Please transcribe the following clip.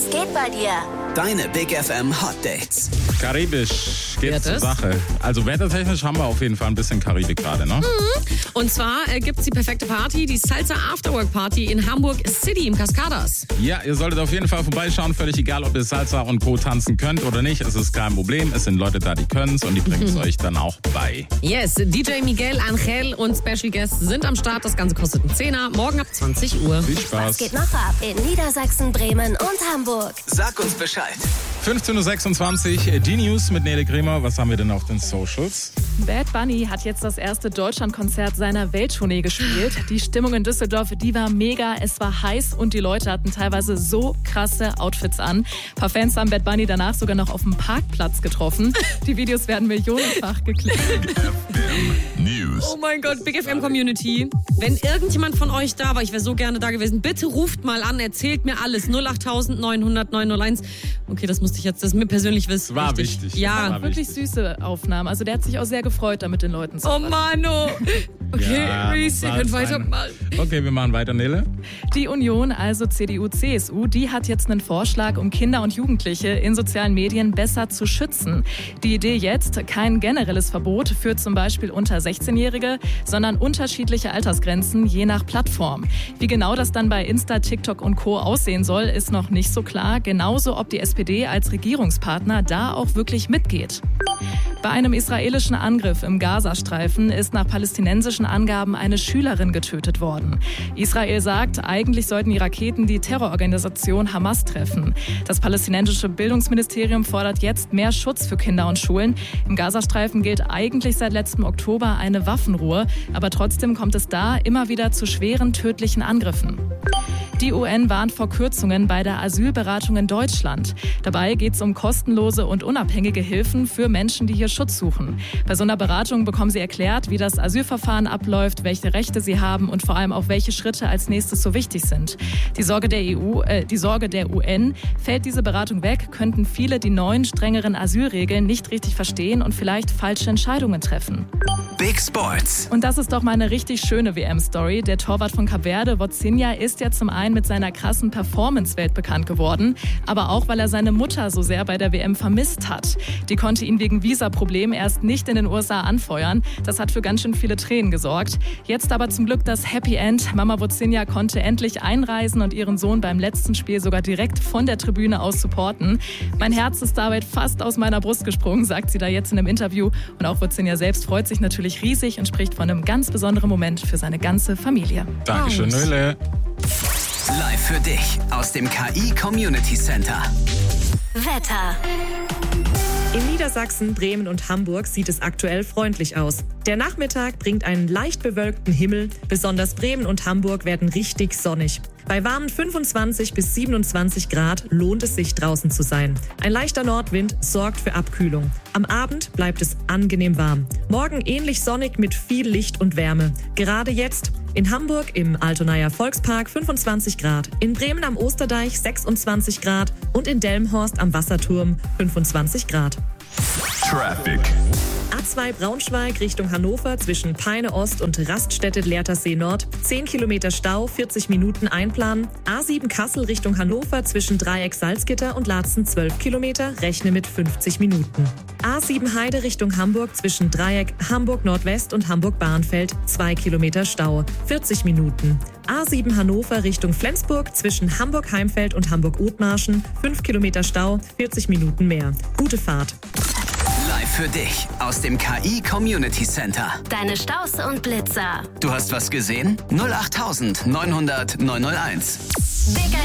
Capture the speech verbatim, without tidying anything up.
Was geht bei dir? Deine Big F M Hot Dates. Karibisch geht's zur Wird es? Sache. Also wettertechnisch haben wir auf jeden Fall ein bisschen Karibik gerade, ne? Mhm. Und zwar äh, gibt's die perfekte Party, die Salsa Afterwork Party in Hamburg City im Cascadas. Ja, ihr solltet auf jeden Fall vorbeischauen. Völlig egal, ob ihr Salsa und Co. tanzen könnt oder nicht. Es ist kein Problem. Es sind Leute da, die können's und die bringen es euch dann auch bei. Yes, D J Miguel, Angel und Special Guests sind am Start. Das Ganze kostet einen Zehner. Morgen ab zwanzig Uhr. Viel Was Spaß. geht noch ab in Niedersachsen, Bremen und Hamburg? Sag uns Bescheid. fünfzehn Uhr sechsundzwanzig, die News mit Nele Kremer. Was haben wir denn auf den Socials? Bad Bunny hat jetzt das erste Deutschlandkonzert seiner Welttournee gespielt. Die Stimmung in Düsseldorf, die war mega. Es war heiß und die Leute hatten teilweise so krasse Outfits an. Ein paar Fans haben Bad Bunny danach sogar noch auf dem Parkplatz getroffen. Die Videos werden millionenfach geklickt. News. Oh mein Gott, Big F M Community. Wenn irgendjemand von euch da war, ich wäre so gerne da gewesen, bitte ruft mal an, erzählt mir alles. null acht neun null null neun null eins. Okay, das musste ich jetzt, das ist mir persönlich wissen. War wichtig. Ja. War Wirklich wichtig. süße Aufnahmen. Also der hat sich auch sehr gefreut, da mit den Leuten zu Oh quatschen. Mano. Okay, Ja, Reese, ihr muss könnt halt sein. weitermachen. Okay, wir machen weiter, Nele. Die Union, also C D U C S U, die hat jetzt einen Vorschlag, um Kinder und Jugendliche in sozialen Medien besser zu schützen. Die Idee jetzt, kein generelles Verbot für zum Beispiel unter sechzehnjährige, sondern unterschiedliche Altersgrenzen je nach Plattform. Wie genau das dann bei Insta, TikTok und Co. aussehen soll, ist noch nicht so klar. Genauso, ob die S P D als Regierungspartner da auch wirklich mitgeht. Bei einem israelischen Angriff im Gazastreifen ist nach palästinensischen Angaben eine Schülerin getötet worden. Israel sagt, eigentlich sollten die Raketen die Terrororganisation Hamas treffen. Das palästinensische Bildungsministerium fordert jetzt mehr Schutz für Kinder und Schulen. Im Gazastreifen gilt eigentlich seit letztem Oktober eine Waffenruhe, aber trotzdem kommt es da immer wieder zu schweren tödlichen Angriffen. Die U N warnt vor Kürzungen bei der Asylberatung in Deutschland. Dabei geht es um kostenlose und unabhängige Hilfen für Menschen, die hier Schutz suchen. Bei so einer Beratung bekommen sie erklärt, wie das Asylverfahren abläuft, welche Rechte sie haben und vor allem auch welche Schritte als nächstes so wichtig sind. Die Sorge der E U, äh, die Sorge der U N, fällt diese Beratung weg, könnten viele die neuen, strengeren Asylregeln nicht richtig verstehen und vielleicht falsche Entscheidungen treffen. Big Sports. Und das ist doch mal eine richtig schöne W M-Story. Der Torwart von Kap Verde, Vozinha, ist ja zum einen mit seiner krassen Performance-Welt bekannt geworden, aber auch, weil er seine Mutter so sehr bei der W M vermisst hat. Die konnte ihn wegen Visaproblemen erst nicht in den U S A anfeuern. Das hat für ganz schön viele Tränen gesorgt. Jetzt aber zum Glück das Happy End. Mama Vozinha konnte endlich einreisen und ihren Sohn beim letzten Spiel sogar direkt von der Tribüne aus supporten. Mein Herz ist dabei fast aus meiner Brust gesprungen, sagt sie da jetzt in einem Interview. Und auch Vozinha selbst freut sich natürlich riesig und spricht von einem ganz besonderen Moment für seine ganze Familie. Dankeschön, Nele. Live für dich aus dem K I Community Center. Wetter. In Niedersachsen, Bremen und Hamburg sieht es aktuell freundlich aus. Der Nachmittag bringt einen leicht bewölkten Himmel. Besonders Bremen und Hamburg werden richtig sonnig. Bei warmen fünfundzwanzig bis siebenundzwanzig Grad lohnt es sich, draußen zu sein. Ein leichter Nordwind sorgt für Abkühlung. Am Abend bleibt es angenehm warm. Morgen ähnlich sonnig mit viel Licht und Wärme. Gerade jetzt in Hamburg im Altonaer Volkspark fünfundzwanzig Grad, in Bremen am Osterdeich sechsundzwanzig Grad und in Delmenhorst am Wasserturm fünfundzwanzig Grad. Traffic. A zwei Braunschweig Richtung Hannover zwischen Peine Ost und Raststätte Lehrtersee Nord. zehn Kilometer Stau, vierzig Minuten einplanen. A sieben Kassel Richtung Hannover zwischen Dreieck Salzgitter und Laatzen zwölf Kilometer. Rechne mit fünfzig Minuten. A sieben Heide Richtung Hamburg zwischen Dreieck Hamburg Nordwest und Hamburg Bahnfeld. zwei Kilometer Stau, vierzig Minuten. A sieben Hannover Richtung Flensburg zwischen Hamburg Heimfeld und Hamburg Othmarschen. fünf Kilometer Stau, vierzig Minuten mehr. Gute Fahrt. Live für dich aus dem K I Community Center. Deine Staus und Blitzer. Du hast was gesehen? null acht neun null null neun null eins. Big